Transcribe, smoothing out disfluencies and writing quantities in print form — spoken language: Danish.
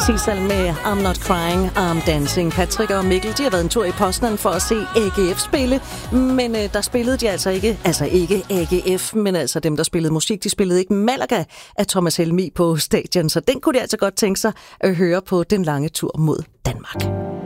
Sisal med I'm Not Crying, I'm Dancing. Patrick og Mikkel, de har været en tur i Poznan for at se AGF spille, men der spillede de altså ikke AGF, men altså dem, der spillede musik, de spillede ikke Malaga af Thomas Helmig på stadion, så den kunne de altså godt tænke sig at høre på den lange tur mod Danmark.